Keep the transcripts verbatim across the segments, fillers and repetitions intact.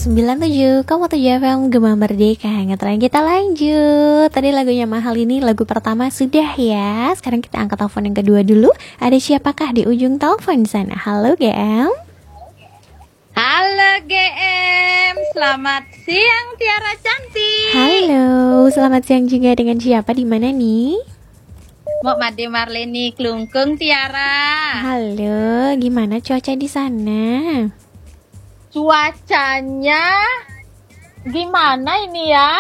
sembilan puluh tujuh koma tujuh F M Gema Merdeka. Ngetren kita lanjut. Tadi lagunya Mahal, ini lagu pertama sudah ya. Sekarang kita angkat telepon yang kedua dulu. Ada siapakah di ujung telepon sana? Halo G M. Halo G M, selamat siang Tiara cantik. Halo, selamat siang juga. Dengan siapa, di mana nih? Mau Made Marleni Klungkung Tiara. Halo, gimana cuaca di sana? Cuacanya gimana ini ya?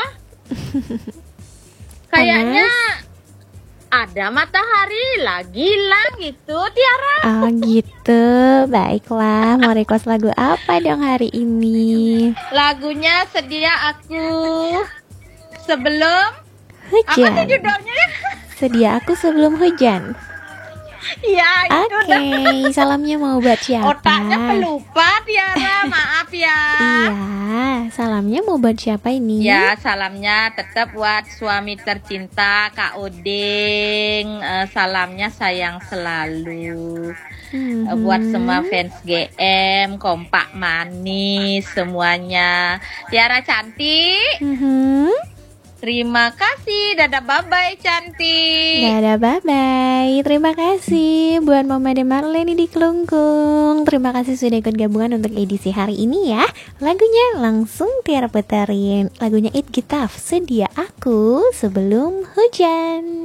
Kayaknya ada matahari lagi hilang gitu Tiara. Oh gitu, baiklah. Mau request lagu apa dong hari ini? Lagunya Sedia Aku Sebelum Hujan. Apa tuh judulnya? Sedia Aku Sebelum Hujan. Iya itu. Oke, okay. Salamnya mau buat siapa? Otaknya pelupa Tiara, maaf ya. Iya, salamnya mau buat siapa ini? Ya, salamnya tetap buat suami tercinta Kak Oding. uh, Salamnya sayang selalu. Mm-hmm. uh, Buat semua fans G M, kompak manis semuanya. Tiara cantik. Mm-hmm. Terima kasih, dadah bye-bye cantik. Dadah bye-bye. Terima kasih buat Mama de Marleni di Klungkung. Terima kasih sudah ikut gabungan untuk edisi hari ini ya. Lagunya langsung Tiara puterin. Lagunya It Gitaf, Sedia Aku Sebelum Hujan.